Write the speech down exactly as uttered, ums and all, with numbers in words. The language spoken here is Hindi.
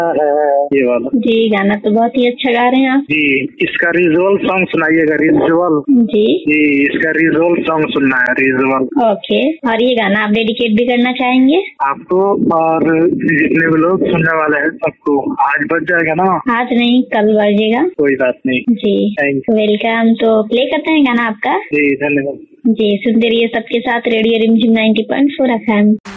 ये वाला जी, गाना तो बहुत ही अच्छा गा रहे हैं आप। जी। इसका रिजोल सॉन्ग सुनाइएगा। रिजोल जी जी, इसका रिजोल सॉन्ग सुनना है। रिजोल। ओके। और ये गाना आप डेडिकेट भी करना चाहेंगे? आपको और जितने भी लोग सुनने वाले हैं सबको। आज बज जाएगा ना? आज नहीं, कल बजेगा। कोई बात नहीं। जी थैंक वेलकम। तो प्ले करते हैं गाना आपका। जी, धन्यवाद। जी, सुनते रहिए सबके साथ रेडियो रिमझिम ninety point four F M.